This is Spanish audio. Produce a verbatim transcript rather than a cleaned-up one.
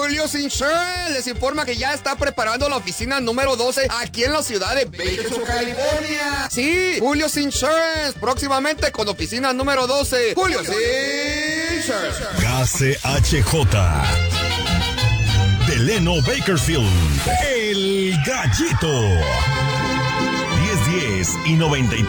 Julio Insurance les informa que ya está preparando la oficina número doce aquí en la ciudad de Bakersfield, California. Sí, Julio Insurance, próximamente con oficina número doce. Julio Insurance. K C H J. Delano Bakersfield, el Gallito. diez diez y noventa y tres.